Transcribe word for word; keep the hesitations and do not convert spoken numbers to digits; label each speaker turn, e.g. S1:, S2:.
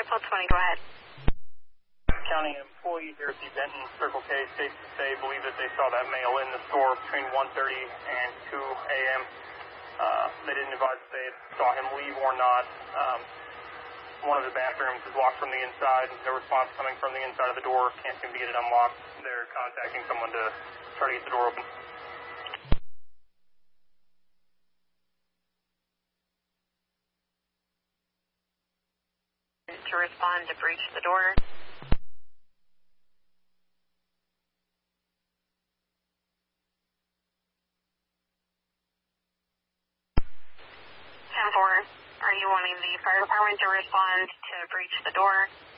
S1: April twenty, go ahead.
S2: County employee here at the Benton Circle K states to say believe that they saw that male in the store between one thirty and two a m Uh, they didn't advise if they saw him leave or not. Um, one of the bathrooms is locked from the inside. No response coming from the inside of the door. Can't seem to get it unlocked. They're contacting someone to try to get the door open.
S1: To respond to breach the door. ten four, are you wanting the fire department to respond to breach the door?